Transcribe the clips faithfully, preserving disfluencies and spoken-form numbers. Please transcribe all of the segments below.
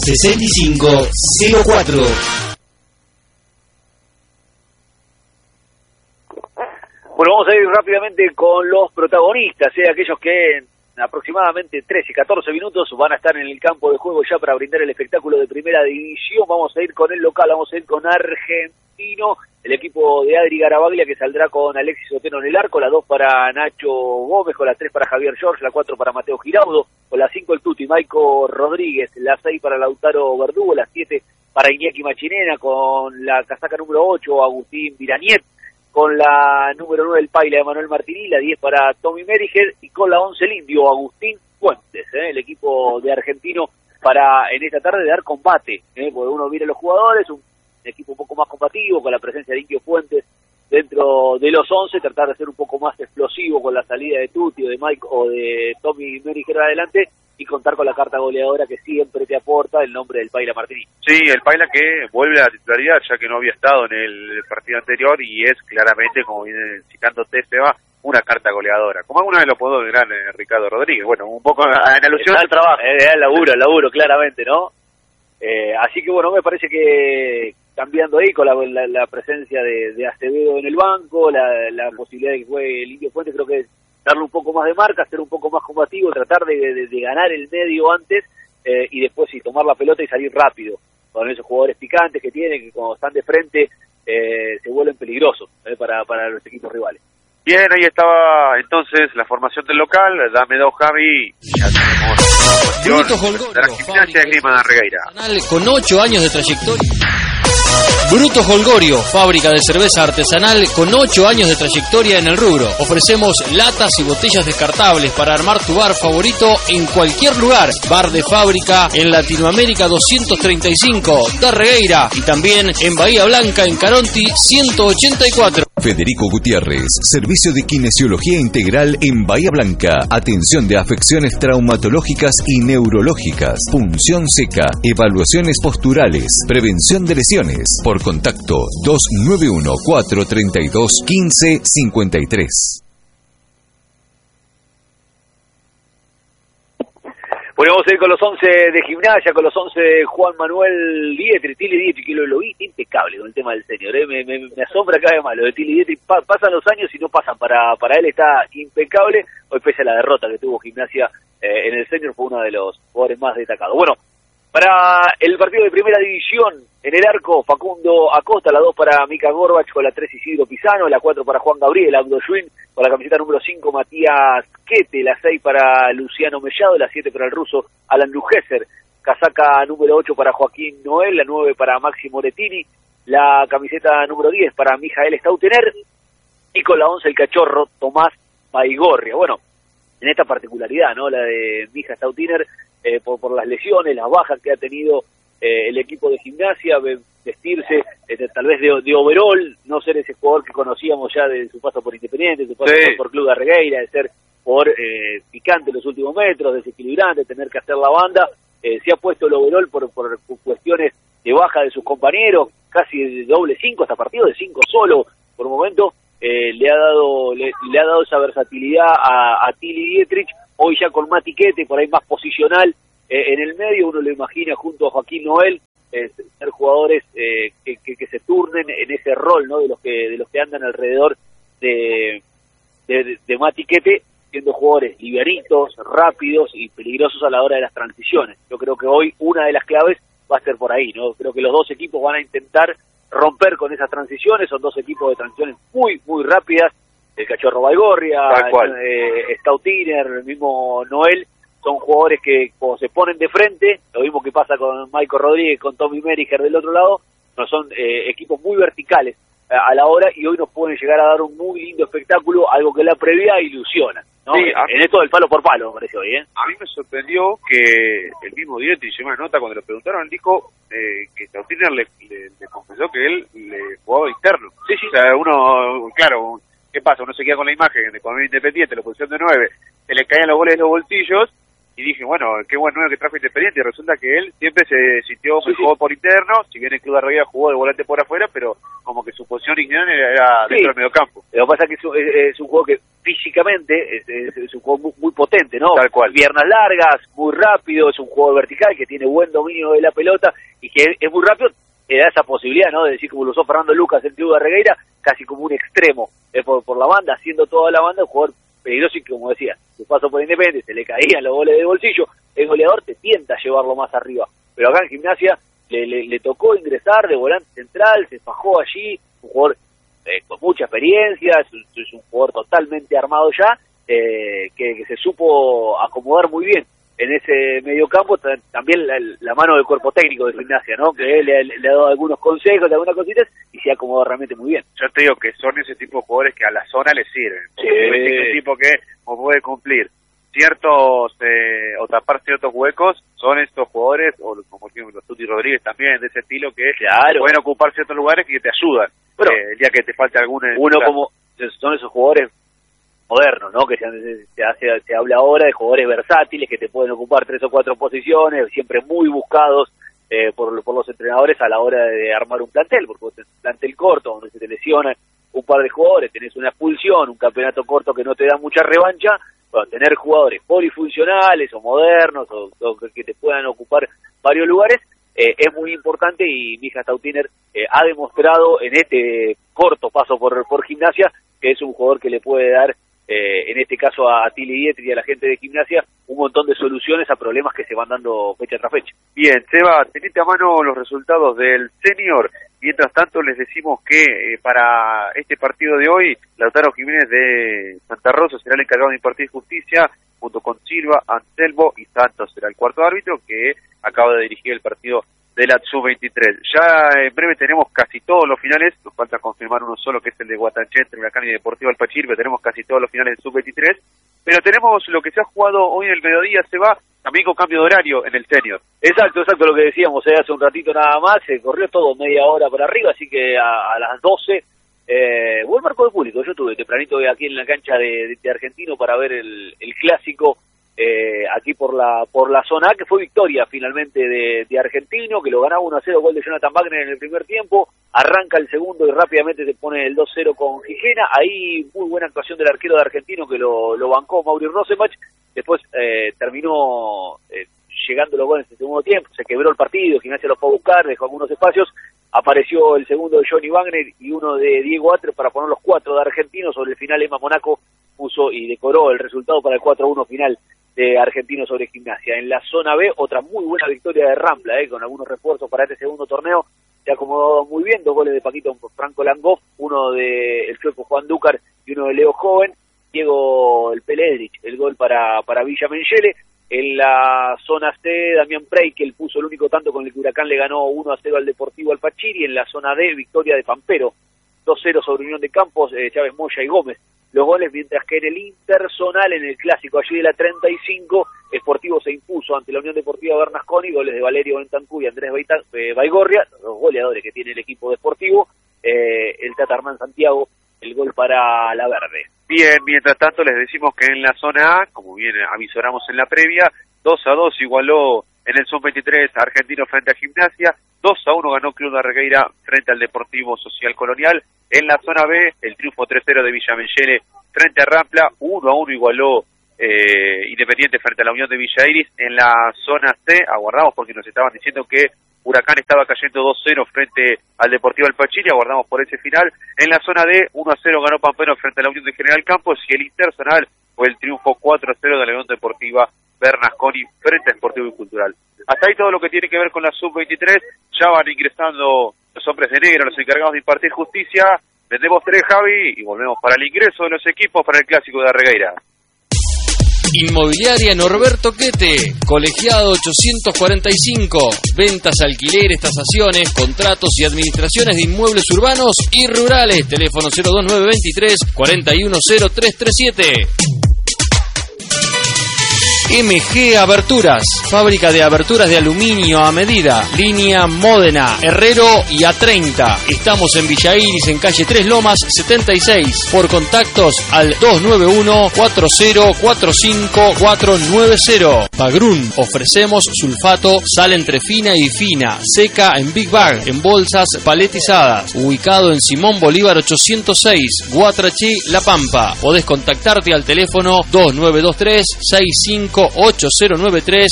sesenta y cinco cero cuatro. Bueno, vamos a ir rápidamente con los protagonistas, ¿eh? Aquellos que en aproximadamente trece, catorce minutos van a estar en el campo de juego ya para brindar el espectáculo de primera división. Vamos a ir con el local, vamos a ir con Argentino, el equipo de Adri Garabaglia, que saldrá con Alexis Otero en el arco, la dos para Nacho Gómez, con la tres para Javier George, la cuatro para Mateo Giraudo, con la cinco el Tuti, Maico Rodríguez, la seis para Lautaro Verdugo, la siete para Iñaki Machinena, con la casaca número ocho Agustín Viraniet, con la número nueve el Paila de Manuel Martini, la diez para Tommy Meriger, y con la once el indio Agustín Fuentes, ¿eh? El equipo de Argentino para en esta tarde dar combate, ¿eh? Porque uno mira los jugadores, un equipo un poco más combativo, con la presencia de Indio Fuentes dentro de los once, tratar de ser un poco más explosivo con la salida de Tuti o de Mike o de Tommy Meriger adelante, y contar con la carta goleadora que siempre te aporta el nombre del Paila Martini. Sí, el Paila que vuelve a la titularidad ya que no había estado en el partido anterior y es claramente, como viene citándote, Seba, una carta goleadora. Como alguna vez lo pudo ver eh, Ricardo Rodríguez. Bueno, un poco en alusión al trabajo, eh, el laburo, el laburo, claramente, ¿no? Eh, así que bueno, me parece que cambiando ahí con la, la, la presencia de, de Acevedo en el banco, la, la posibilidad de que juegue el Indio Fuentes, creo que es darle un poco más de marca, ser un poco más combativo, tratar de, de, de ganar el medio antes eh, y después sí, tomar la pelota y salir rápido con esos jugadores picantes que tienen, que cuando están de frente eh, se vuelven peligrosos eh, para, para los equipos rivales. Bien, ahí estaba entonces la formación del local. Dame dos, Javi. Ya tenemos Bruto Holgorio, de la Gimnasia de Grima de Regueira. Con ocho años de trayectoria. Bruto Holgorio, fábrica de cerveza artesanal con ocho años de trayectoria en el rubro. Ofrecemos latas y botellas descartables para armar tu bar favorito en cualquier lugar. Bar de fábrica en Latinoamérica doscientos treinta y cinco de Regueira y también en Bahía Blanca en Caronti ciento ochenta y cuatro. Federico Gutiérrez, servicio de kinesiología integral en Bahía Blanca, atención de afecciones traumatológicas y neurológicas, punción seca, evaluaciones posturales, prevención de lesiones. Por contacto dos nueve uno, cuatro tres dos, uno cinco cinco tres. Bueno, vamos a ir con los once de Gimnasia, con los once de Juan Manuel Dietri, Tili Dietri, que lo, lo vi impecable con el tema del senior, ¿eh? me, me, me asombra cada vez más lo de Tili Dietri, pa, pasan los años y no pasan, para para él está impecable, hoy pese a la derrota que tuvo Gimnasia eh, en el senior, fue uno de los jugadores más destacados. Bueno, para el partido de primera división, en el arco, Facundo Acosta, la dos para Mika Gorbach, con la tres Isidro Pisano, la cuatro para Juan Gabriel, Abdo Schwinn, con la camiseta número cinco Matías Quete, la seis para Luciano Mellado, la siete para el ruso Alan Lugeser, casaca número ocho para Joaquín Noel, la nueve para Maxi Moretini, la camiseta número diez para Mijael Stautener, y con la once el cachorro Tomás Baigorria. Bueno, en esta particularidad, ¿no? La de Mija Stautener, eh, por, por las lesiones, las bajas que ha tenido eh, el equipo de Gimnasia, vestirse eh, tal vez de, de overall, no ser ese jugador que conocíamos ya de su paso por Independiente, de su paso sí. por Club de Regueira, de ser por eh, picante en los últimos metros, desequilibrante, tener que hacer la banda, eh, se ha puesto el overall por, por cuestiones de baja de sus compañeros, casi de doble cinco, hasta partido de cinco solo, por un momento, eh, le ha dado le, le ha dado esa versatilidad a, a Tili Dietrich, hoy ya con Mati Quete, por ahí más posicional eh, en el medio, uno lo imagina junto a Joaquín Noel, eh, ser jugadores eh, que, que, que se turnen en ese rol, ¿no? de los que de los que andan alrededor de, de, de Mati Quete, siendo jugadores livianitos, rápidos y peligrosos a la hora de las transiciones. Yo creo que hoy una de las claves va a ser por ahí, ¿no? Creo que los dos equipos van a intentar romper con esas transiciones, son dos equipos de transiciones muy, muy rápidas, el Cachorro Baigorria, eh, Stautiner, el mismo Noel, son jugadores que cuando se ponen de frente, lo mismo que pasa con Maico Rodríguez, con Tommy Meriger del otro lado, no son eh, equipos muy verticales a, a la hora, y hoy nos pueden llegar a dar un muy lindo espectáculo, algo que la previa ilusiona, ¿no? Sí, en mí, esto del palo por palo, me parece hoy, ¿eh? A mí me sorprendió que el mismo Dietri, hizo una nota cuando le preguntaron, dijo eh, que Stautiner le, le, le confesó que él le jugaba interno. Sí, sí. O sea, uno, claro, ¿qué pasa? Uno se queda con la imagen de cuando era Independiente, la posición de nueve, se le caían los goles de los bolsillos, y dije, bueno, qué buen nueve que trajo Independiente, y resulta que él siempre se sintió Sí, mejor sí. por interno, si bien el Club de Arreguera jugó de volante por afuera, pero como que su posición inicial era Sí. dentro del mediocampo. Lo que pasa es que es un, es- es un juego que físicamente es, es- es un juego muy, muy potente, ¿no? Tal cual. Piernas largas, muy rápido, es un juego vertical que tiene buen dominio de la pelota y que es, es muy rápido, te da esa posibilidad, ¿no? De decir, como lo usó Fernando Lucas en Club de Regueira, casi como un extremo eh, por, por la banda, haciendo toda la banda, un jugador peligroso y que, como decía, su paso por Independiente, se le caían los goles de bolsillo, el goleador te tienta a llevarlo más arriba. Pero acá en Gimnasia le, le, le tocó ingresar de volante central, se fajó allí, un jugador eh, con mucha experiencia, es, un- es un jugador totalmente armado ya, eh, que, que se supo acomodar muy bien en ese mediocampo, ta- también la, la mano del cuerpo técnico de Gimnasia, ¿no? Que él le, le ha dado algunos consejos, algunas cositas, y se ha acomodado realmente muy bien. Yo te digo que son ese tipo de jugadores que a la zona les sirven. Porque Sí. es un tipo que puede cumplir ciertos, eh, o tapar ciertos huecos, son estos jugadores, o como por ejemplo Tuti Rodríguez también, de ese estilo, que Claro. pueden ocupar ciertos lugares que te ayudan. Bueno, eh, el día que te falte algún... Uno como son esos jugadores modernos, ¿no? Que se, se, hace, se habla ahora de jugadores versátiles que te pueden ocupar tres o cuatro posiciones, siempre muy buscados eh, por, por los entrenadores a la hora de armar un plantel, porque vos tenés un plantel corto donde se te lesionan un par de jugadores, tenés una expulsión, un campeonato corto que no te da mucha revancha. Bueno, tener jugadores polifuncionales o modernos o, o que te puedan ocupar varios lugares eh, es muy importante, y Mija Stautiner eh, ha demostrado en este corto paso por, por Gimnasia que es un jugador que le puede dar, eh, en este caso a Tilly Dietri y a la gente de Gimnasia, un montón de soluciones a problemas que se van dando fecha tras fecha. Bien, Seba, tenete a mano los resultados del senior. Mientras tanto, les decimos que eh, para este partido de hoy, Lautaro Jiménez de Santa Rosa será el encargado de impartir justicia, junto con Silva, Anselmo y Santos será el cuarto árbitro, que acaba de dirigir el partido de la sub veintitrés. Ya en breve tenemos casi todos los finales, nos falta confirmar uno solo, que es el de Guatachense, Huracán y Deportivo Alpachir, pero tenemos casi todos los finales de sub veintitrés. Pero tenemos lo que se ha jugado hoy en el mediodía, se va también con cambio de horario en el senior. Exacto, exacto, lo que decíamos eh, hace un ratito nada más, se corrió todo media hora para arriba, así que a, a las doce eh, hubo el marco de público. Yo estuve tempranito aquí en la cancha de, de, de Argentino para ver el, el clásico eh, aquí por la por la zona A, que fue victoria finalmente de, de Argentino, que lo ganaba uno a cero, gol de Jonathan Wagner en el primer tiempo, arranca el segundo y rápidamente se pone el dos cero con Gijena. Ahí muy buena actuación del arquero de Argentino que lo, lo bancó Mauri Rosemach. Después eh, terminó eh, llegando los goles en el segundo tiempo, se quebró el partido, Gimnasia lo fue a buscar, dejó algunos espacios, apareció el segundo de Johnny Wagner y uno de Diego Atre para poner los cuatro de Argentino. Sobre el final Emma Monaco puso y decoró el resultado para el cuatro a uno final de Argentino sobre Gimnasia. En la zona B, otra muy buena victoria de Rampla, eh, con algunos refuerzos para este segundo torneo, se ha acomodado muy bien, dos goles de Paquito Franco Langoff, uno de el sueco Juan Dúcar y uno de Leo Joven, Diego el Peledrich, el gol para, para Villa Menchele. En la zona C, Damián Preikel puso el único tanto con el que Huracán le ganó uno a cero al Deportivo Alpachiri. En la zona D, victoria de Pampero, dos cero sobre Unión de Campos, eh, Chávez Moya y Gómez los goles, mientras que en el interzonal, en el clásico allí de la treinta y cinco, Sportivo se impuso ante la Unión Deportiva Bernasconi, goles de Valerio Bentancur y Andrés Baita, eh, Baigorria, los goleadores que tiene el equipo deportivo, eh, el Tata Armán Santiago, el gol para la Verde. Bien, mientras tanto les decimos que en la zona A, como bien avisoramos en la previa, dos a dos igualó en el sub veintitrés Argentino frente a Gimnasia, dos a uno ganó Club de Regueira frente al Deportivo Social Colonial. En la zona B, el triunfo tres cero de Villa Menchele frente a Rampla, uno a uno igualó eh, Independiente frente a la Unión de Villa Iris. En la zona C, aguardamos porque nos estaban diciendo que Huracán estaba cayendo dos cero frente al Deportivo Alpachiri, aguardamos por ese final. En la zona D, uno a cero ganó Pampero frente a la Unión de General Campos, y el interzonal fue el triunfo cuatro a cero de la Unión Deportiva Bernasconi frente a Sportivo y Cultural. Hasta ahí todo lo que tiene que ver con la sub veintitrés. Ya van ingresando los hombres de negro, los encargados de impartir justicia. Vendemos tres, Javi, y volvemos para el ingreso de los equipos para el Clásico de Arregueira. Inmobiliaria Norberto Quete, Colegiado ochocientos cuarenta y cinco, ventas, alquileres, tasaciones, contratos y administraciones de inmuebles urbanos y rurales. Teléfono cero dos nueve veintitrés cuarenta y uno cero tres treinta y siete. M G Aberturas, fábrica de aberturas de aluminio a medida, línea Módena, Herrero y A treinta. Estamos en Villa Iris, en calle Tres Lomas setenta y seis. Por contactos al dos nueve uno, cuatro cero cuatro cinco, cuatro nueve cero. Pagrún, ofrecemos sulfato, sal entre fina y fina, seca en Big Bag, en bolsas paletizadas. Ubicado en Simón Bolívar ochocientos seis, Guatraché, La Pampa. Podés contactarte al teléfono dos nueve dos tres, seis cinco ocho cero nueve tres.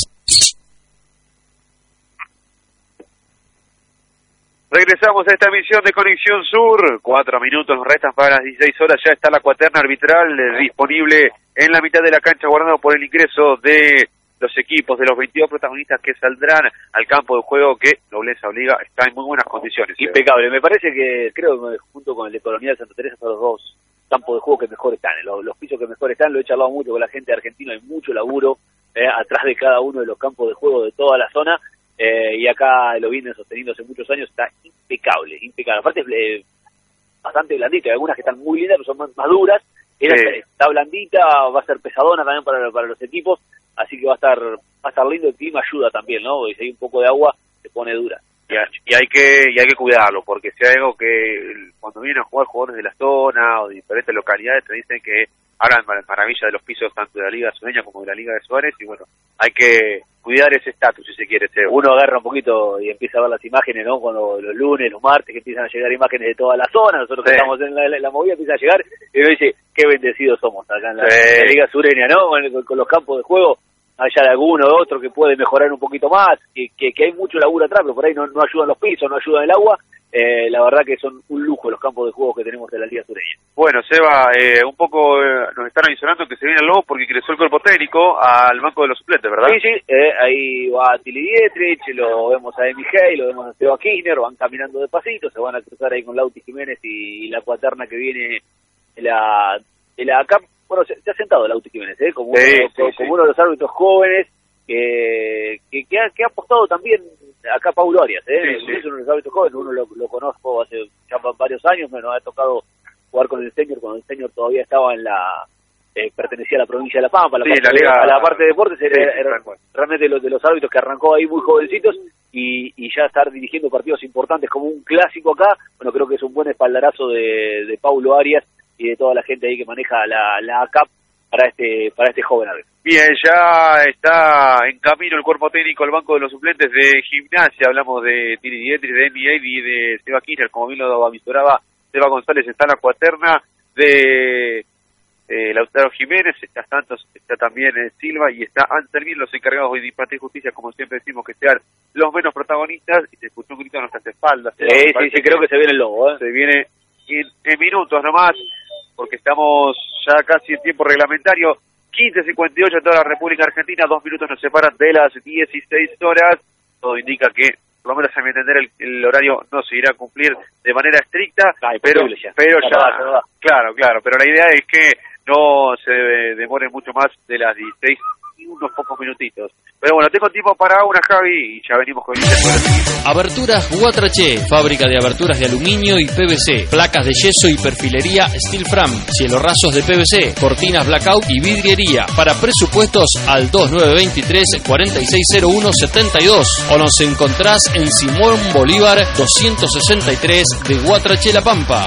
Regresamos a esta emisión de Conexión Sur. Cuatro minutos nos restan para las dieciséis horas. Ya está la cuaterna arbitral eh, disponible en la mitad de la cancha, guardado por el ingreso de los equipos, de los veintidós protagonistas que saldrán al campo de juego, que Nobleza Obliga está en muy buenas condiciones. Impecable. Me parece que, creo que junto con el de Colonial Santa Teresa son los dos campos de juego que mejor están, los, los pisos que mejor están. Lo he charlado mucho con la gente de Argentina, hay mucho laburo eh, atrás de cada uno de los campos de juego de toda la zona, eh, y acá lo vienen sosteniendo hace muchos años, está impecable, impecable. Aparte es eh, bastante blandita, hay algunas que están muy lindas, pero son más, más duras. Era, sí. Está blandita, va a ser pesadona también para, para los equipos, así que va a estar va a estar lindo. El clima ayuda también, ¿no? Y si hay un poco de agua, se pone dura. Y hay, y hay que y hay que cuidarlo, porque si hay algo que cuando vienen a jugar jugadores de la zona o de diferentes localidades te dicen que hablan maravilla de los pisos tanto de la Liga Sureña como de la Liga de Suárez, y bueno, hay que cuidar ese estatus si se quiere. Ser. Uno agarra un poquito y empieza a ver las imágenes, ¿no? Cuando los lunes, los martes, que empiezan a llegar imágenes de toda la zona, nosotros sí. que estamos en la, la, la movida, empieza a llegar y uno dice, qué bendecidos somos acá en la, sí. en la Liga Sureña, ¿no? Con, con los campos de juego. Haya de alguno o otro que puede mejorar un poquito más, que, que, que hay mucho laburo atrás, pero por ahí no, no ayudan los pisos, no ayudan el agua. Eh, la verdad que son un lujo los campos de juego que tenemos en la Liga Sureña. Bueno, Seba, eh, un poco eh, nos están avisorando que se viene el lobo porque ingresó el cuerpo técnico al banco de los suplentes, ¿verdad? Sí, sí, eh, ahí va Tilly Dietrich, lo vemos a Emi Hey, lo vemos a Seba Kirchner, van caminando despacito, se van a cruzar ahí con Lauti Jiménez y, y la cuaterna que viene de la, de la acá. Bueno, se, se ha sentado Lauti Jiménez, ¿eh? como, sí, uno, sí, como sí. uno de los árbitros jóvenes que, que, que, ha, que ha apostado también acá Paulo Arias, ¿eh? Sí, sí. Es uno de los árbitros jóvenes, uno lo, lo conozco hace ya varios años, me nos ha tocado jugar con el Senior cuando el Senior todavía estaba en la... Eh, pertenecía a la provincia de La Pampa, a la, sí, parte, la, Liga, de, a la parte de deportes, sí, era, sí, era realmente los de los árbitros que arrancó ahí muy jovencitos y, y ya estar dirigiendo partidos importantes como un clásico acá, bueno, creo que es un buen espaldarazo de, de Paulo Arias y de toda la gente ahí que maneja la, la A C A P para este para este joven árbitro. Bien, ya está en camino el cuerpo técnico al banco de los suplentes de Gimnasia. Hablamos de Tini Dietrich, de Emi Hey y de Seba Kirchner, como bien lo avisoraba Seba González. Está en la cuaterna de eh, Lautaro Jiménez, está Santos, está también eh, Silva y está Anselmín, los encargados hoy de Infantil y Justicia, como siempre decimos que sean los menos protagonistas, y se escuchó un grito a nuestras espaldas. Sí, sí, sí, sí, creo que se viene el lobo, ¿eh? Se viene en, en minutos nomás, porque estamos ya casi en tiempo reglamentario, quince cincuenta y ocho en toda la República Argentina, dos minutos nos separan de las dieciséis horas, todo indica que, por lo menos a mi entender, el, el horario no se irá a cumplir de manera estricta, Ay, pero ya, pero ya, ya, va, ya va. claro, claro, pero la idea es que no se demore mucho más de las dieciséis y unos pocos minutitos. Pero bueno, tengo tiempo para una, Javi, y ya venimos con el Aberturas Guatraché, fábrica de aberturas de aluminio y P V C, placas de yeso y perfilería Steel Fram, cielorrazos de P V C, cortinas blackout y vidriería. Para presupuestos al dos nueve dos tres, cuatro seis cero uno siete dos o nos encontrás en Simón Bolívar doscientos sesenta y tres de Guatraché, La Pampa.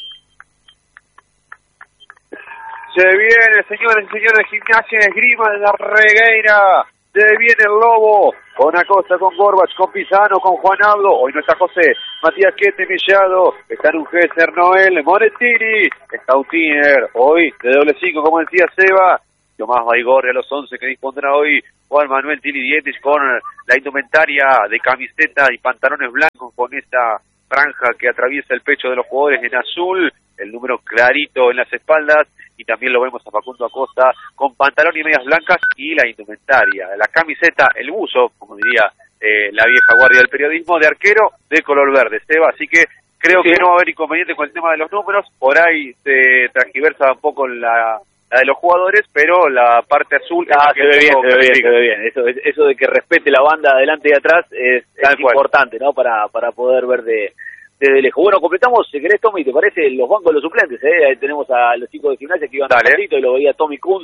Se viene, señores y señores, Gimnasia Esgrima de la Regueira. Se viene el lobo, con Acosta, con Gorbach, con Pisano, con Juan Aldo. Hoy no está José, Matías Quete, Millado, está en un Gesser, Noel, Morettini, está Utiner, hoy de doble cinco, como decía Seba. Tomás Baigorri a los once que dispondrá hoy Juan Manuel Tili Dietrich con la indumentaria de camiseta y pantalones blancos con esta franja que atraviesa el pecho de los jugadores en azul, el número clarito en las espaldas, y también lo vemos a Facundo Acosta con pantalón y medias blancas y la indumentaria, la camiseta, el buzo, como diría eh, la vieja guardia del periodismo, de arquero de color verde, Seba, así que creo sí. que no va a haber inconveniente con el tema de los números, por ahí se transgiversa un poco la, la de los jugadores, pero la parte azul... Ah, se ve bien, se ve bien, se ve bien, eso, eso de que respete la banda adelante y atrás es, es importante, ¿no?, para, para poder ver de... desde lejos. Bueno, completamos, si querés, Tommy, ¿te parece? Los bancos de los suplentes, ¿eh? Ahí tenemos a los chicos de Gimnasia que iban despacito y lo veía Tommy Kunz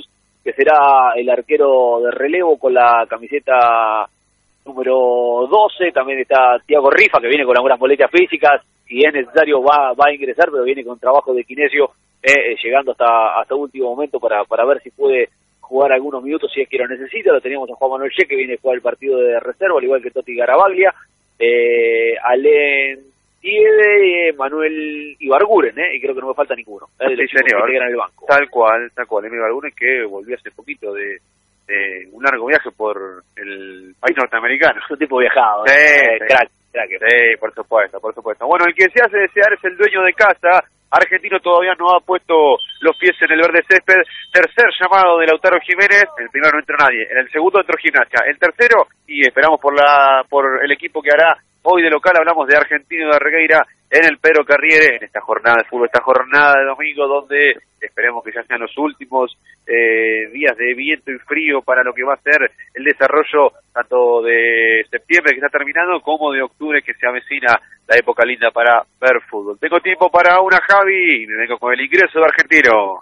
que será el arquero de relevo con la camiseta número doce. También está Thiago Rifa, que viene con algunas molestias físicas, si es necesario va, va a ingresar, pero viene con trabajo de kinesio, eh, llegando hasta hasta último momento para, para ver si puede jugar algunos minutos si es que lo necesita. Lo teníamos a Juan Manuel Che, que viene a jugar el partido de reserva, al igual que Toti Garavaglia, eh, Alen Tiede, eh, Manuel Ibarguren, eh, y creo que no me falta ninguno, eh, de los sí, señor. que en el banco. Tal cual, tal cual, Emilio Ibarguren, que volvió hace poquito de, de un largo viaje por el país norteamericano. Es un tipo viajado, sí, eh, sí. crack, crack. Sí, por supuesto, por supuesto. Bueno, el que se hace desear es el dueño de casa. Argentino todavía no ha puesto los pies en el verde césped. Tercer llamado de Lautaro Jiménez. El primero no entró nadie. En el segundo entró Gimnasia. El tercero, y esperamos por la por el equipo que hará hoy de local. Hablamos de Argentino de Regueira en el Pedro Carriere, en esta jornada de fútbol, esta jornada de domingo, donde esperemos que ya sean los últimos eh, días de viento y frío para lo que va a ser el desarrollo tanto de septiembre, que está terminando, como de octubre, que se avecina la época linda para ver fútbol. Tengo tiempo para una, Javi, y me vengo con el ingreso de Argentino.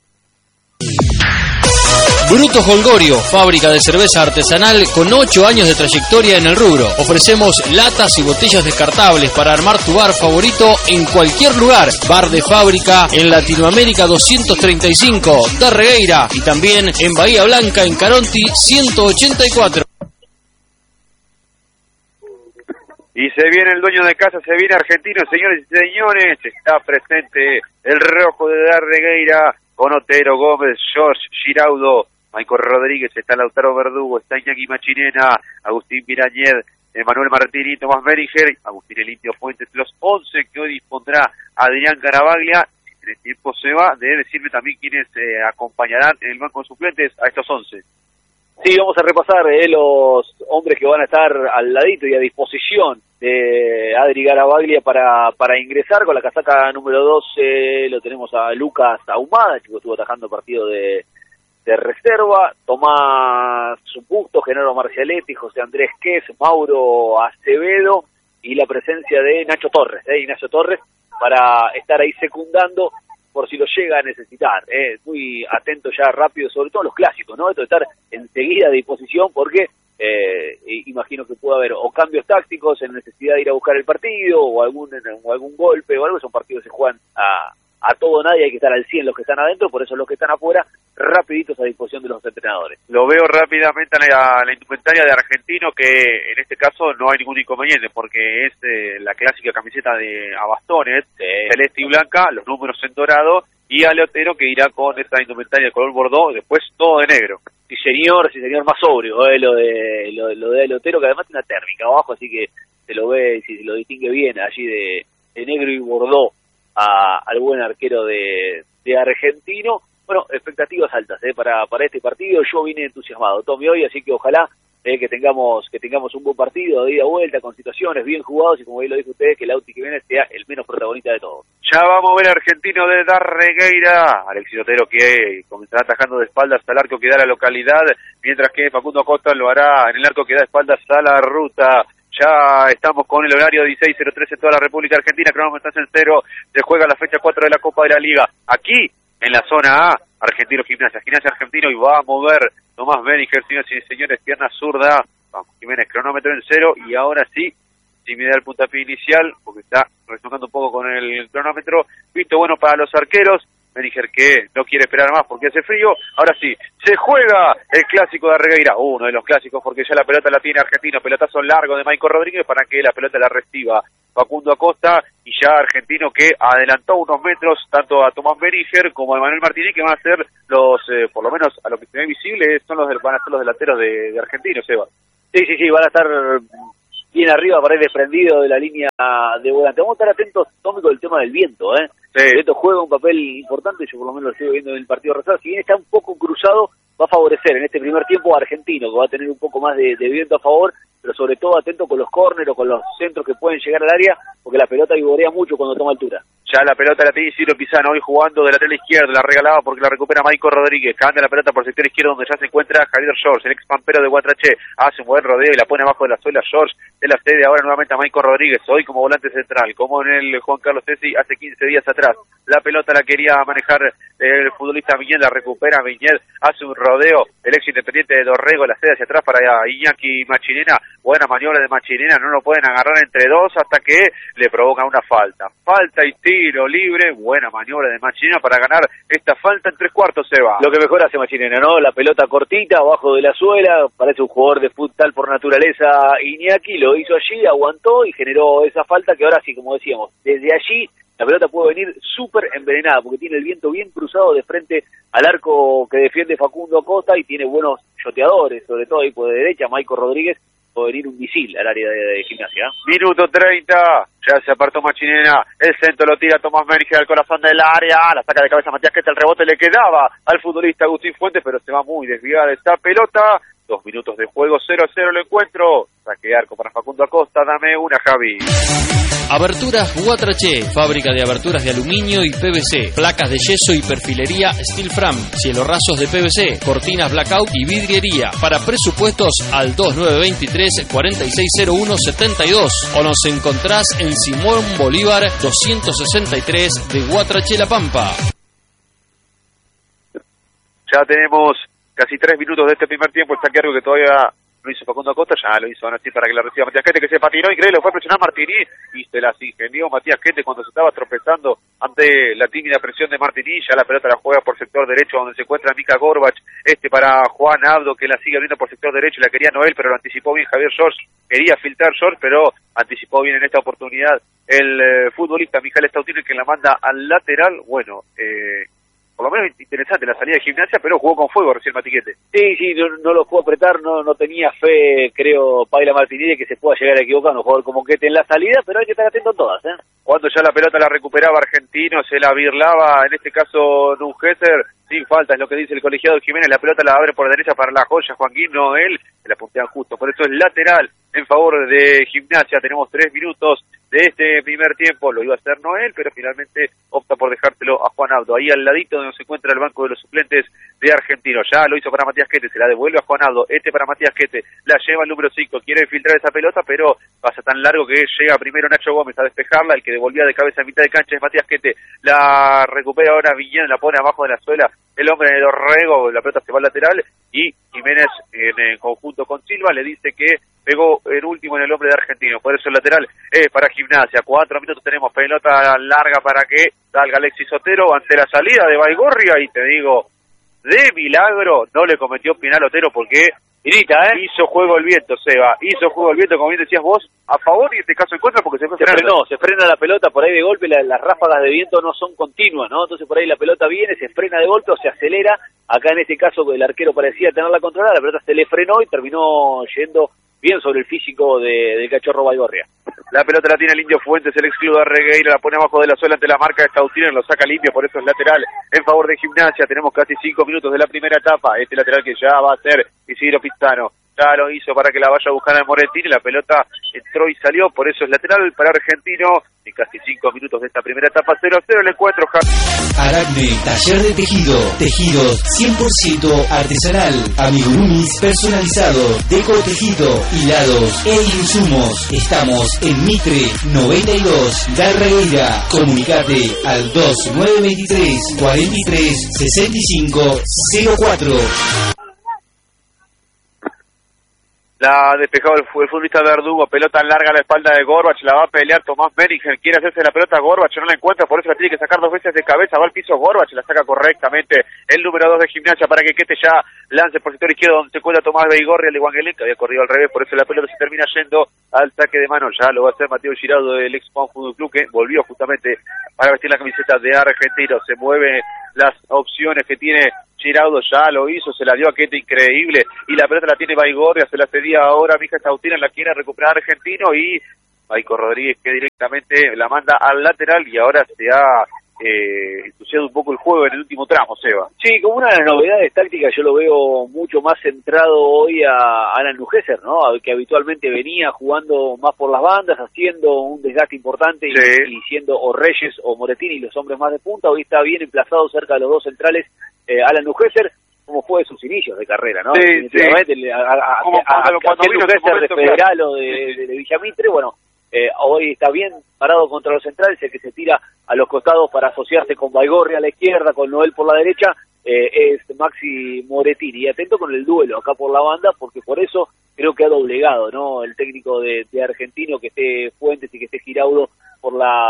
Bruto Holgorio, fábrica de cerveza artesanal con ocho años de trayectoria en el rubro. Ofrecemos latas y botellas descartables para armar tu bar favorito en cualquier lugar. Bar de fábrica en Latinoamérica doscientos treinta y cinco de Regueira y también en Bahía Blanca en Caronti ciento ochenta y cuatro. Y se viene el dueño de casa, se viene Argentino, señores y señores. Está presente el rojo de la Regueira con Otero, Gómez, George, Giraudo, Michael Rodríguez, está Lautaro Verdugo, está Iñaki Machinena, Agustín Mirañez, Emanuel Martini, Tomás Beringer, Agustín El Indio Fuentes, los once que hoy dispondrá Adrián Garavaglia. En el tiempo se va, debe decirme también quiénes eh, acompañarán en el banco de suplentes a estos once. Sí, vamos a repasar eh, los hombres que van a estar al ladito y a disposición de Adri Garavaglia para, para ingresar. Con la casaca número doce lo tenemos a Lucas Ahumada, chico estuvo atajando partido de, de reserva. Tomás Busto, Genaro Marcialetti, José Andrés Ques, Mauro Acevedo y la presencia de Nacho Torres, eh, Ignacio Torres, para estar ahí secundando por si lo llega a necesitar, eh, muy atento ya rápido, sobre todo los clásicos, ¿no? Esto de estar enseguida a disposición porque eh, imagino que puede haber o cambios tácticos en necesidad de ir a buscar el partido o algún o algún golpe o algo. Son partidos que se juegan a, a todo o nadie, hay que estar al cien los que están adentro, por eso los que están afuera, rapiditos a disposición de los entrenadores. Lo veo rápidamente a la, la indumentaria de Argentino, que en este caso no hay ningún inconveniente, porque es eh, la clásica camiseta de a bastones, sí, celeste y blanca, los números en dorado, y a Leotero que irá con esta indumentaria de color bordó, después todo de negro. Sí señor, sí señor, más sobrio, eh, lo de lo, lo de Leotero, que además tiene una térmica abajo, así que se lo ve, si se lo distingue bien allí de, de negro y bordó a, al buen arquero de, de Argentino. Bueno, expectativas altas eh, para, para este partido. Yo vine entusiasmado, Tommy, hoy, así que ojalá eh, que tengamos que tengamos un buen partido de ida y vuelta, con situaciones bien jugadas, y como bien lo dijo usted, que el Auti que viene sea el menos protagonista de todos. Ya vamos a ver Argentino de Darregueira, Alexis Otero, que comenzará atajando de espaldas al arco que da la localidad, mientras que Facundo Acosta lo hará en el arco que da espaldas a la ruta. Ya estamos con el horario dieciséis cero tres en toda la República Argentina, cronómetro está en cero, se juega la fecha cuatro de la Copa de la Liga. Aquí, en la zona A, Argentino Gimnasia, Gimnasia Argentino, y va a mover Tomás Beniger, señores y señores, pierna zurda, vamos, Jiménez, cronómetro en cero, y ahora sí, si me da el puntapié inicial, porque está retocando un poco con el cronómetro, visto bueno para los arqueros, Beniger que no quiere esperar más porque hace frío. Ahora sí, se juega el clásico de Regueira, uno de los clásicos, porque ya la pelota la tiene Argentino, pelotazo largo de Michael Rodríguez para que la pelota la reciba Facundo Acosta, y ya Argentino que adelantó unos metros tanto a Tomás Beniger como a Manuel Martínez, que van a ser los, eh, por lo menos a lo que se ve visible, son los del, van a ser los delanteros de, de Argentino, Seba. Sí, sí, sí, van a estar bien arriba para ir desprendido de la línea de volante. Vamos a estar atentos, Tommy, con el tema del viento, ¿eh? Sí. El viento juega un papel importante, yo por lo menos lo estoy viendo en el partido reserva. Si bien está un poco cruzado, va a favorecer en este primer tiempo a Argentino, que va a tener un poco más de, de viento a favor, pero sobre todo atento con los córneres o con los centros que pueden llegar al área, porque la pelota vivorea mucho cuando toma altura. Ya la pelota la tiene Isidro Pizano, hoy jugando de lateral izquierdo, la regalaba porque la recupera Maico Rodríguez, cambia la pelota por el sector izquierdo donde ya se encuentra Javier George, el ex pampero de Guatraché, hace un buen rodeo y la pone abajo de la suela George, de la sede ahora nuevamente a Maico Rodríguez, hoy como volante central, como en el Juan Carlos Cesi hace quince días atrás. La pelota la quería manejar el futbolista Miñel, la recupera Miñel, hace un rodeo, el ex Independiente de Dorrego, la sede hacia atrás para Iñaki Machinena, buena maniobra de Machinena, no lo pueden agarrar entre dos hasta que le provocan una falta. Falta y tiro libre, buena maniobra de Machinena para ganar esta falta en tres cuartos, Seba. Lo que mejor hace Machinena, ¿no? La pelota cortita, abajo de la suela, parece un jugador de futsal por naturaleza Iñaki, lo hizo allí, aguantó y generó esa falta que ahora sí, como decíamos, desde allí la pelota puede venir súper envenenada porque tiene el viento bien cruzado de frente al arco que defiende Facundo Acosta y tiene buenos yoteadores, sobre todo ahí por derecha, Maico Rodríguez, puede venir un misil al área de, de Gimnasia. Minuto treinta, ya se apartó Machinena, el centro lo tira Tomás Merge al corazón del área, la saca de cabeza Matías Quete, el rebote le quedaba al futbolista Agustín Fuentes, pero se va muy desviada esta pelota. Dos minutos de juego, cero a cero el encuentro. Saque de arco para Facundo Acosta, dame una, Javi. Aberturas Guatraché, fábrica de aberturas de aluminio y P V C, placas de yeso y perfilería Steel Fram, cielorrasos de P V C, cortinas blackout y vidriería. Para presupuestos al dos nueve veintitrés, cuarenta y seis cero uno, setenta y dos o nos encontrás en Simón Bolívar doscientos sesenta y tres de Guatraché La Pampa. Ya tenemos casi tres minutos de este primer tiempo, el saque de arco que todavía lo hizo Facundo Acosta, ya lo hizo así para que la reciba Matías Quete, que se patinó increíble, lo fue a presionar Martini y se las ingenió Matías Quete cuando se estaba tropezando ante la tímida presión de Martini. Ya la pelota la juega por sector derecho donde se encuentra Mika Gorbach, este para Juan Abdo que la sigue abriendo por sector derecho, la quería Noel pero lo anticipó bien Javier George, quería filtrar George pero anticipó bien en esta oportunidad el eh, futbolista Mijael Stautini que la manda al lateral. Bueno, eh por lo menos interesante la salida de Gimnasia, pero jugó con fuego recién Matiquete. Sí, sí, no, no lo pudo apretar, no no tenía fe, creo, Paila Martínez, que se pueda llegar a equivocar, un jugador como Quete en la salida, pero hay que estar atento a todas, ¿eh? Cuando ya la pelota la recuperaba Argentino, se la birlaba, en este caso Nungesser, sin falta, es lo que dice el colegiado Jiménez, la pelota la abre por derecha para la joya, Joaquín Noel, se la puntean justo, por eso es lateral en favor de Gimnasia. Tenemos tres minutos de este primer tiempo, lo iba a hacer Noel, pero finalmente opta por dejárselo a Juan Abdo, ahí al ladito donde se encuentra el banco de los suplentes de Argentino. Ya lo hizo para Matías Quete, se la devuelve a Juan Abdo, este para Matías Quete, la lleva el número cinco, quiere filtrar esa pelota, pero pasa tan largo que llega primero Nacho Gómez a despejarla, el que devolvía de cabeza a mitad de cancha es Matías Quete, la recupera ahora Villén, la pone abajo de la suela, el hombre de Dorrego, la pelota se va al lateral y Jiménez en, en conjunto con Silva le dice que pegó el último en el hombre de Argentino, por eso el lateral es para Gimnasia. Cuatro minutos tenemos, pelota larga para que salga Alexis Otero ante la salida de Baigorria y te digo, de milagro no le cometió penal Otero porque Irita, ¿eh? hizo juego el viento, Seba, hizo juego el viento, como bien decías vos, a favor y en este caso en contra porque se fue se frenó, se frena la pelota por ahí de golpe, la, las ráfagas de viento no son continuas, ¿no? Entonces por ahí la pelota viene, se frena de golpe o se acelera, acá en este caso el arquero parecía tenerla controlada, la pelota se le frenó y terminó yendo bien sobre el físico de, del cachorro Baigorria. La pelota la tiene el Indio Fuentes, el ex club de Regueira, la pone abajo de la suela ante la marca de Stautiner, lo saca limpio, por eso es lateral en favor de Gimnasia. Tenemos casi cinco minutos de la primera etapa, este lateral que ya va a ser Isidro Pizano. Ya lo hizo para que la vaya a buscar a Moretti, la pelota entró y salió, por eso es lateral para Argentino. En casi cinco minutos de esta primera etapa, cero a cero el encuentro. Aracne, taller de tejido, tejidos cien por ciento artesanal, amigurumis personalizado, deco tejido, hilados e insumos. Estamos en Mitre noventa y dos, Darregueira. Comunicate al dos nueve veintitrés, cuarenta y tres, sesenta y cinco cero cuatro. La despejado el, el futbolista Verdugo, pelota larga a la espalda de Gorbach, la va a pelear Tomás Meringer, quiere hacerse la pelota a Gorbach, no la encuentra, por eso la tiene que sacar dos veces de cabeza, va al piso Gorbach, la saca correctamente el número dos de Gimnasia para que Quete ya lance por sector izquierdo donde se encuentra Tomás Baigorria, el de Wangelén, que había corrido al revés, por eso la pelota se termina yendo al saque de mano, ya lo va a hacer Mateo Giraudo del ex Juan Fútbol Club, que volvió justamente para vestir la camiseta de Argentino, se mueve las opciones que tiene Giraudo, ya lo hizo, se la dio a Quete, increíble, y la pelota la tiene Baigorria, se la cedía ahora Mija Stautiner, la quiere recuperar Argentino, y Maico Rodríguez que directamente la manda al lateral, y ahora se ha eh, entusiasma un poco el juego en el último tramo, Seba. Sí, como una de las novedades tácticas yo lo veo mucho más centrado hoy a Alan Nuggeser, ¿no? Que habitualmente venía jugando más por las bandas, haciendo un desgaste importante sí. y, y siendo o Reyes o Moretini los hombres más de punta. Hoy está bien emplazado cerca de los dos centrales eh, Alan Nuggeser, como fue de sus inicios de carrera, ¿no? Sí, Definitivamente, sí. a, a, como a, cuando, a, cuando a vino Nuggeser de momento, Federal claro. o de, de, de Villamitre, bueno, eh, hoy está bien parado contra los centrales, el que se tira a los costados para asociarse con Baigorri a la izquierda, con Noel por la derecha, eh, es Maxi Moretini. Y atento con el duelo acá por la banda, porque por eso creo que ha doblegado, ¿no? El técnico de, de Argentino, que esté Fuentes y que esté Giraudo por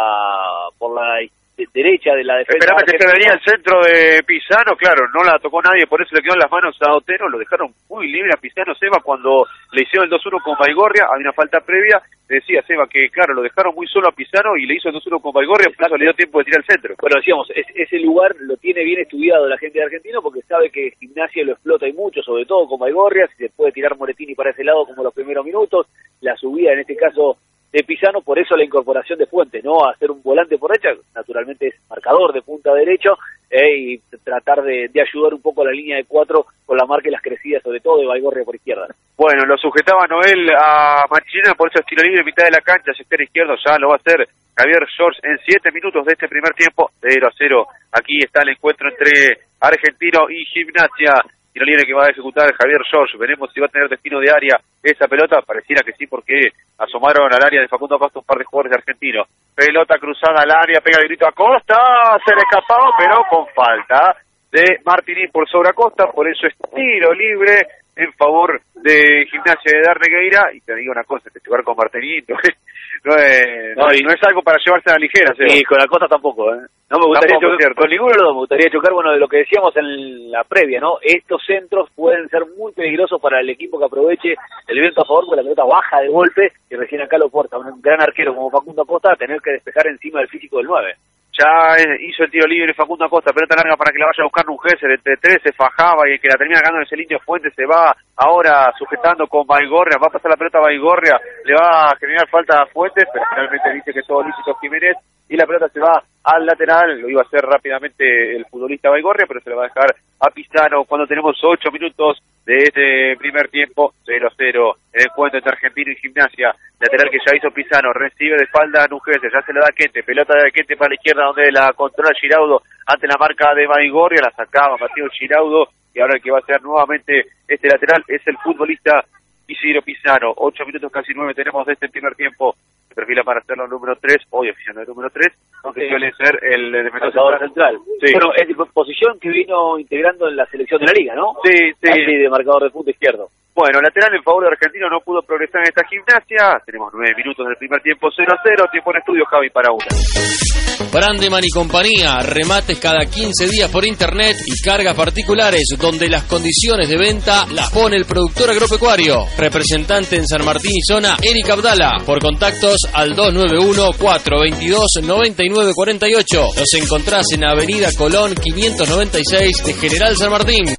la por la de, derecha de la defensa. Esperaba que se venía el centro de Pisano, claro, no la tocó nadie, por eso le quedó en las manos a Otero, lo dejaron muy libre a Pisano. Seba, cuando le hicieron el dos uno con Baigorria, había una falta previa, decía Seba que, claro, lo dejaron muy solo a Pisano y le hizo el dos uno con Baigorria, por eso le dio tiempo de tirar el centro. Bueno, decíamos, es, ese lugar lo tiene bien estudiado la gente de Argentino, porque sabe que Gimnasia lo explota y mucho, sobre todo con Baigorria, si se puede tirar Moretini para ese lado como los primeros minutos, la subida en este caso de Pisano, por eso la incorporación de Fuentes, ¿no? A hacer un volante por derecha, naturalmente es marcador de punta derecho, eh, y tratar de, de ayudar un poco a la línea de cuatro con la marca y las crecidas, sobre todo de Baigorria por izquierda. Bueno, lo sujetaba Noel a Machillena, por eso es tiro libre en mitad de la cancha, sector izquierdo, ya lo va a hacer Javier George en siete minutos de este primer tiempo, cero a cero. Aquí está el encuentro entre Argentino y Gimnasia. Tiro libre que va a ejecutar Javier George. Veremos si va a tener destino de área esa pelota. Pareciera que sí, porque asomaron al área de Facundo Acosta un par de jugadores de Argentino. Pelota cruzada al área, pega el grito a Acosta. Se le escapó, pero con falta de Martínez por sobre Acosta. Por eso es tiro libre en favor de Gimnasia de Darregueira. Y te digo una cosa, que jugar con Martínez no es, no es, no, no es algo para llevarse a la ligera. Sí, con Acosta tampoco, ¿eh? No me gustaría Tampoco, chocar, con ninguno de los dos me gustaría chocar, bueno, de lo que decíamos en la previa, ¿no? Estos centros pueden ser muy peligrosos para el equipo que aproveche el viento a favor, porque la pelota baja de golpe y recién acá lo porta un gran arquero como Facundo Acosta a tener que despejar encima del físico del nueve. Ya hizo el tiro libre Facundo Acosta, pelota larga para que la vaya a buscar Nuggeser, entre tres se fajaba y el que la termina ganando ese Indio Fuentes se va ahora sujetando con Baigorria, va a pasar la pelota a Baigorria, le va a generar falta a Fuentes, pero finalmente dice que todo lícito Jiménez y la pelota se va al lateral, lo iba a hacer rápidamente el futbolista Baigorria, pero se le va a dejar a Pisano cuando tenemos ocho minutos de este primer tiempo, cero a cero, el encuentro entre Argentino y Gimnasia, lateral que ya hizo Pisano, recibe de espalda a Nuggeser, ya se le da a Quete, pelota de Quete para la izquierda donde la controla Giraudo ante la marca de Baigorria, la sacaba Mateo Giraudo y ahora el que va a ser nuevamente este lateral es el futbolista Isidro Pisano. Ocho minutos, casi nueve tenemos de este primer tiempo. Se perfila para hacerlo el número tres, hoy oficial el número tres, aunque sí, suele ser el defensor central. Sí. Bueno, es posición que vino integrando en la selección de la liga, ¿no? Sí, sí. Así de marcador de punto izquierdo. Bueno, lateral en favor de Argentino, no pudo progresar en esta Gimnasia. Tenemos nueve minutos del primer tiempo, cero a cero. Tiempo en estudio, Javi, para una. Brandeman y compañía, remates cada quince días por internet y cargas particulares, donde las condiciones de venta las pone el productor agropecuario. Representante en San Martín y zona, Eric Abdala. Por contactos al dos nueve uno, cuatro veintidós, noventa y nueve cuarenta y ocho. Los encontrás en Avenida Colón quinientos noventa y seis de General San Martín.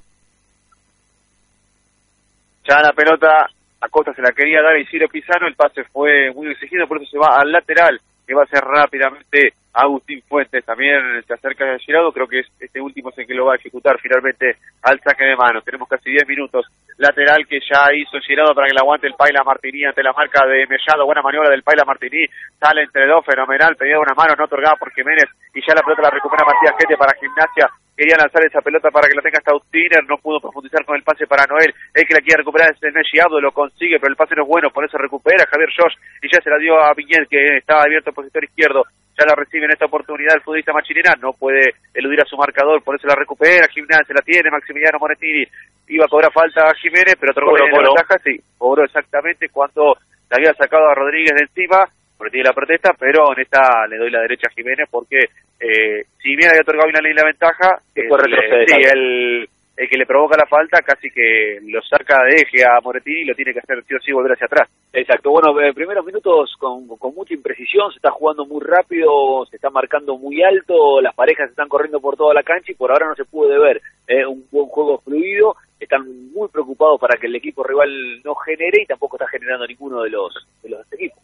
Ya la pelota, Acosta se la quería dar a Isidro Pisano, el pase fue muy exigido, por eso se va al lateral, que va a ser rápidamente Agustín Fuentes. También se acerca a Giraudo, creo que es este último es el que lo va a ejecutar finalmente al saque de mano. Tenemos casi diez minutos, lateral que ya hizo Giraudo para que la aguante el Paila Martini ante la marca de Mellado. Buena maniobra del Paila Martini, sale entre dos, fenomenal, pedía una mano no otorgada por Jiménez y ya la pelota la recupera Matías Quete para Gimnasia. Quería lanzar esa pelota para que la tenga hasta Austiner, no pudo profundizar con el pase para Noel, el que la quiere recuperar es el Mellado, lo consigue, pero el pase no es bueno, por eso recupera Javier Josh y ya se la dio a Viñez, que estaba abierto por el sector izquierdo. Ya la recibe en esta oportunidad el futbolista Machinera, no puede eludir a su marcador, por eso la recupera Gimnasia, la tiene Maximiliano Moretini, iba a cobrar falta a Jiménez, pero otorgó bien la ventaja, sí, cobró exactamente cuando le había sacado a Rodríguez de encima. Moretini la protesta, pero en esta le doy la derecha a Jiménez porque eh, si bien había otorgado bien la ley la ventaja, el, eh, sí, el, el que le provoca la falta casi que lo saca de eje a Moretini y lo tiene que hacer sí o sí volver hacia atrás. Exacto, bueno, eh, primeros minutos con, con mucha imprecisión, se está jugando muy rápido, se está marcando muy alto, las parejas están corriendo por toda la cancha y por ahora no se puede ver eh, un buen juego fluido. Están muy preocupados para que el equipo rival no genere y tampoco está generando ninguno de los de los equipos.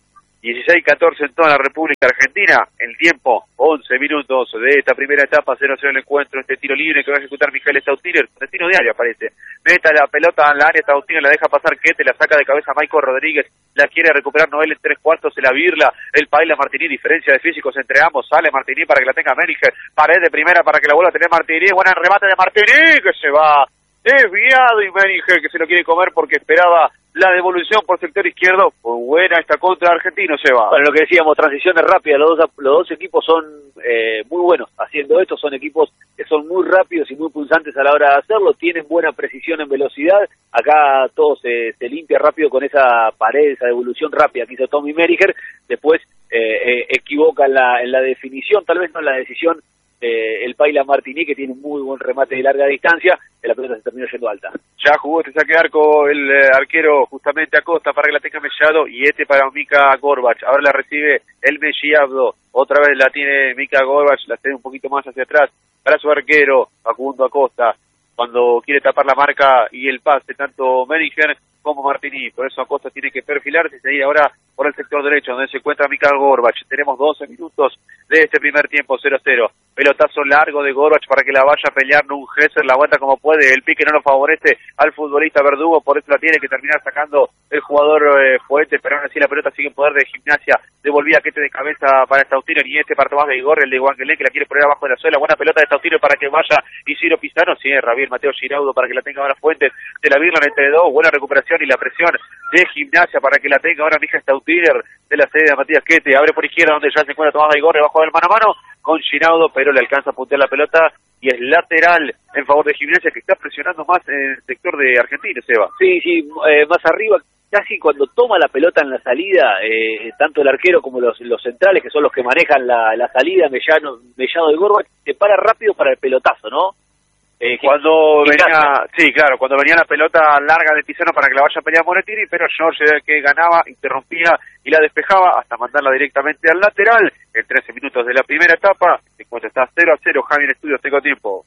dieciséis catorce en toda la República Argentina. El tiempo, once minutos de esta primera etapa, cero cero el encuentro. Este tiro libre que va a ejecutar Mijael Stautiner, destino de área parece. Meta la pelota en la área, Stautiner la deja pasar Quete, la saca de cabeza Michael Rodríguez, la quiere recuperar Noel en tres cuartos, se la birla, el baila Martini, diferencia de físicos entre ambos, sale Martini para que la tenga Meriger, pared de primera para que la vuelva a tener Martini, buena remate de Martini, que se va desviado, y Meriger que se lo quiere comer porque esperaba la devolución por sector izquierdo. Pues buena esta contra Argentino, se va. Bueno, lo que decíamos, transiciones rápidas, los dos, los dos equipos son eh, muy buenos haciendo esto, son equipos que son muy rápidos y muy pulsantes a la hora de hacerlo, tienen buena precisión en velocidad. Acá todo se, se limpia rápido con esa pared, esa devolución rápida que hizo Tommy Meriger. Después eh, eh, equivoca en la, en la definición, tal vez no en la decisión, eh, el Paila Martini, que tiene un muy buen remate de larga distancia, y la pelota se terminó yendo alta. Ya jugó este saque de arco el eh, arquero justamente Acosta para que la tenga Mellado, y este para Mika Gorbach. Ahora la recibe el Mellado, otra vez la tiene Mika Gorbach, la cede un poquito más hacia atrás para su arquero Facundo Acosta, cuando quiere tapar la marca y el pase, tanto Meriger como Martini. Por eso Acosta tiene que perfilarse y seguir ahora por el sector derecho, donde se encuentra Mika Gorbach. Tenemos doce minutos de este primer tiempo, cero cero. Pelotazo largo de Gorbach para que la vaya a pelear Nungesser, la aguanta como puede, el pique no lo favorece al futbolista Verdugo, por eso la tiene que terminar sacando el jugador eh, Fuentes, pero aún así la pelota sigue en poder de Gimnasia. Devolvía Quete de cabeza para Stautiner, y este para Tomás de Igor, el de Guangelé, que la quiere poner abajo de la suela. Buena pelota de Stautiner para que vaya Isidro Pizarro, cierra bien Mateo Giraudo para que la tenga ahora Fuentes, de la Virlan entre dos, buena recuperación y la presión de Gimnasia para que la tenga ahora Mija Stautiner, de la sede de Matías Quete, abre por izquierda donde ya se encuentra Tomás de Igor, debajo del mano a mano con Giraudo, pero le alcanza a puntear la pelota y es lateral en favor de Gimnasia, que está presionando más en el sector de Argentina, Seba. Sí, sí, eh, más arriba, casi cuando toma la pelota en la salida, eh, tanto el arquero como los, los centrales, que son los que manejan la, la salida, Mellano, Mellado y Gorbach, se para rápido para el pelotazo, ¿no? Eh, cuando venía, sí, claro, cuando venía la pelota larga de Pizarro para que la vaya a pelear Morettini, pero George era el que ganaba, interrumpía y la despejaba hasta mandarla directamente al lateral. En trece minutos de la primera etapa, el encuentro está cero a cero. Javi en estudios, tengo tiempo.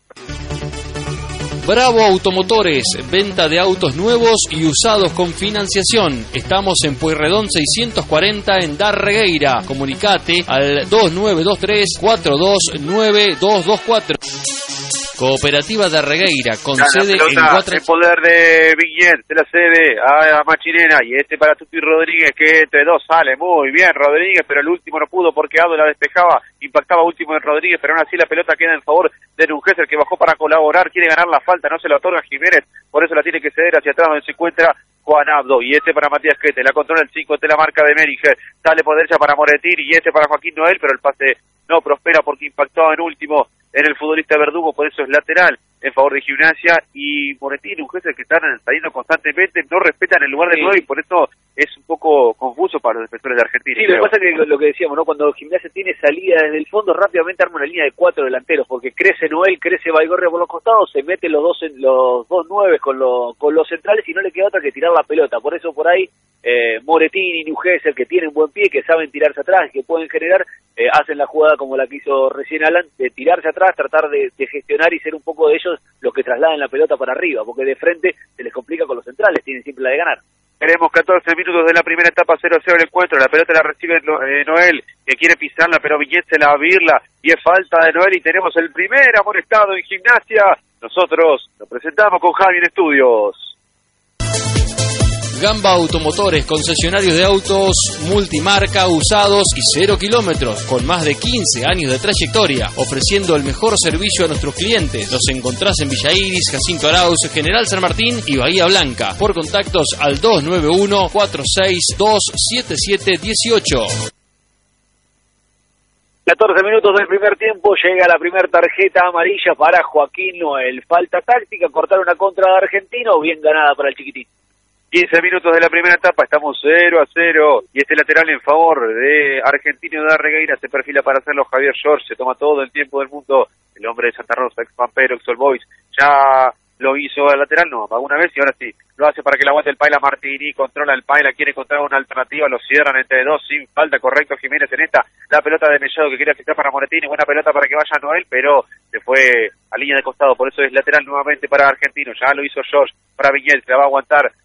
Bravo Automotores, venta de autos nuevos y usados con financiación. Estamos en Pueyrredón seiscientos cuarenta en Darregueira. Comunicate al dos nueve dos tres cuatro dos nueve dos dos cuatro. Cooperativa de Regueira, con la sede en cuatro... El poder de Viñet, se la cede a Machinena, y este para Tuti Rodríguez, que entre dos sale muy bien Rodríguez, pero el último no pudo porque Ado la despejaba, impactaba último en Rodríguez, pero aún así la pelota queda en favor de Nungesser, que bajó para colaborar, quiere ganar la falta, no se la otorga Jiménez, por eso la tiene que ceder hacia atrás donde se encuentra Juan Abdo, y este para Matías Quete, la controla el cinco de la marca de Meriger, sale por derecha para Moretti, y este para Joaquín Noel, pero el pase no prospera porque impactaba en último en el futbolista Verdugo, por eso es lateral en favor de Gimnasia, y Moretti y Nungesser, que están saliendo constantemente, no respetan el lugar de nueve, y por eso es un poco confuso para los defensores de Argentina. Sí, lo que pasa es que lo que decíamos, ¿no? Cuando Gimnasia tiene salida desde el fondo, rápidamente arma una línea de cuatro delanteros, porque crece Noel, crece Baigorria por los costados, se meten los dos los dos nueve con, lo, con los centrales y no le queda otra que tirar la pelota. Por eso por ahí eh, Moretti y Nungesser, que tienen buen pie, que saben tirarse atrás, que pueden generar, eh, hacen la jugada como la que hizo recién Alan, de tirarse atrás, tratar de, de gestionar y ser un poco de ellos los que trasladen la pelota para arriba, porque de frente se les complica con los centrales, tienen siempre la de ganar. Tenemos catorce minutos de la primera etapa, cero cero el encuentro, la pelota la recibe eh, Noel, que quiere pisarla, pero Viñet se la virla, y es falta de Noel, y tenemos el primer amonestado en Gimnasia. Nosotros lo presentamos con Javi en estudios. Gamba Automotores, concesionarios de autos multimarca, usados y cero kilómetros, con más de quince años de trayectoria, ofreciendo el mejor servicio a nuestros clientes. Los encontrás en Villa Iris, Jacinto Arauz, General San Martín y Bahía Blanca. Por contactos al dos nueve uno cuatro seis dos siete siete uno ocho. catorce minutos del primer tiempo, llega la primera tarjeta amarilla para Joaquín Noel. Falta táctica, cortar una contra de Argentino, bien ganada para el chiquitín. quince minutos de la primera etapa, estamos cero a cero, y este lateral en favor de Argentino de Arregueira se perfila para hacerlo Javier George, se toma todo el tiempo del mundo, el hombre de Santa Rosa, ex Pampero, ex All Boys, ya lo hizo al lateral, no, alguna vez, y ahora sí, lo hace para que la aguante el Paila Martini, controla el Paila, quiere encontrar una alternativa, lo cierran entre dos, sin falta, correcto Jiménez en esta, la pelota de Mellado que quiere aceptar para Morettini, buena pelota para que vaya Noel, pero se fue a línea de costado, por eso es lateral nuevamente para Argentino, ya lo hizo George, para Viñel, se la va a aguantar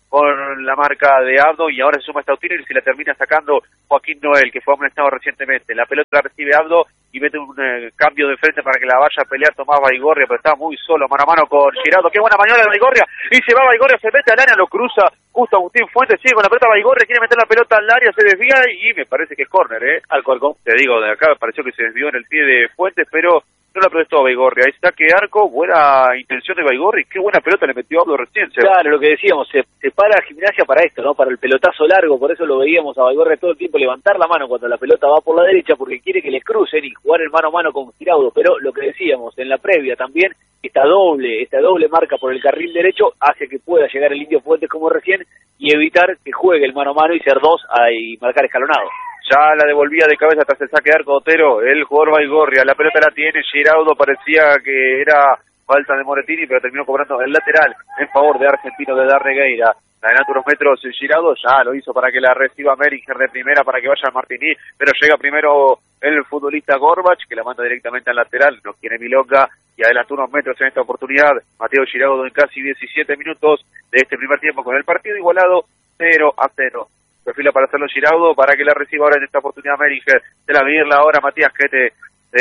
con la marca de Abdo, y ahora se suma Stautiner y se la termina sacando Joaquín Noel, que fue amonestado recientemente. La pelota la recibe Abdo y mete un eh, cambio de frente para que la vaya a pelear Tomás Baigorria, pero está muy solo, mano a mano con Giraudo. Qué buena maniobra de Baigorria, y se va Baigorria, se mete al área, lo cruza justo Agustín Fuentes, sigue con la pelota Baigorria, quiere meter la pelota al área, se desvía y me parece que es córner, ¿eh? Al Colcón. Te digo, de acá me pareció que se desvió en el pie de Fuentes, pero no la protestó Baigorria. Ahí está que arco, buena intención de Baigorria, y qué buena pelota le metió Abdo recién. ¿sí? Claro, lo que decíamos, se, se para Gimnasia para esto, ¿no? Para el pelotazo largo, por eso lo veíamos a Baigorria todo el tiempo levantar la mano cuando la pelota va por la derecha, porque quiere que les crucen y jugar el mano a mano con Giraudo. Pero lo que decíamos, en la previa también, esta doble, esta doble marca por el carril derecho hace que pueda llegar el Indio Fuentes como recién y evitar que juegue el mano a mano y ser dos y marcar escalonado. Ya la devolvía de cabeza tras el saque de arco Otero, el jugador Baigorria, la pelota la tiene, Giraudo parecía que era falta de Moretini, pero terminó cobrando el lateral en favor de Argentino de Darregueira. Adelante unos metros Giraudo, ya lo hizo para que la reciba Meringer de primera, para que vaya a Martini, pero llega primero el futbolista Gorbach, que la manda directamente al lateral, no quiere milonga, y adelantó unos metros en esta oportunidad Mateo Giraudo en casi diecisiete minutos de este primer tiempo, con el partido igualado cero a cero. Perfila para hacerlo Giraudo, para que la reciba ahora en esta oportunidad Meringer, de la venirla ahora Matías Quete.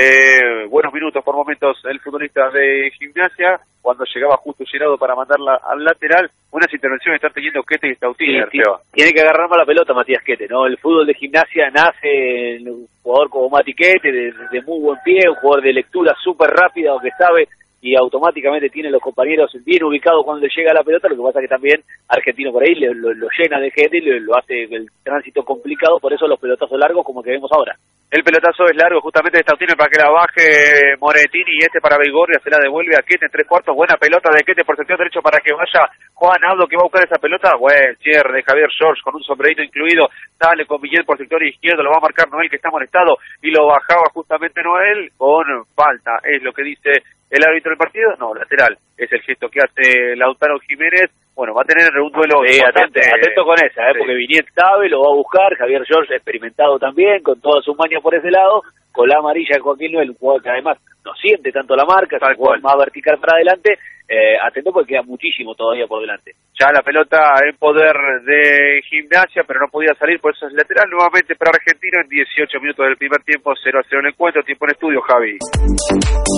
Eh, buenos minutos por momentos el futbolista de Gimnasia, cuando llegaba justo Giraudo para mandarla al lateral. Buenas intervenciones están teniendo Quete y Stautiner. Sí, tiene que agarrar más la pelota Matías Quete, ¿no? El fútbol de Gimnasia nace en un jugador como Mati Quete, de, de muy buen pie, un jugador de lectura súper rápida, o que sabe, y automáticamente tiene los compañeros bien ubicados cuando le llega la pelota. Lo que pasa que también Argentino por ahí lo, lo, lo llena de gente y lo, lo hace el tránsito complicado, por eso los pelotazos largos como que vemos ahora. El pelotazo es largo justamente de Stautiner para que la baje Moretini, y este para Baigorria se la devuelve a Quete en tres cuartos. Buena pelota de Quete por sector derecho para que vaya Juan Abdo, que va a buscar esa pelota. Buen cierre de Javier George con un sombrerito incluido. Sale con Villet por sector izquierdo, lo va a marcar Noel, que está molestado, y lo bajaba justamente Noel con falta. Es lo que dice el árbitro del partido. No, lateral. Es el gesto que hace Lautaro Jiménez. Bueno, va a tener un duelo sí, atento, atento con esa, ¿eh? Sí. Porque Viñet sabe, lo va a buscar. Javier George experimentado también, con toda su maña por ese lado, con la amarilla de Joaquín Noel, un jugador que además no siente tanto la marca, es un jugador más vertical para adelante. Eh, atento porque queda muchísimo todavía por delante. Ya la pelota en poder de Gimnasia, pero no podía salir, por eso es lateral nuevamente para Argentino en dieciocho minutos del primer tiempo. Cero a cero el encuentro. Tiempo en estudio, Javi.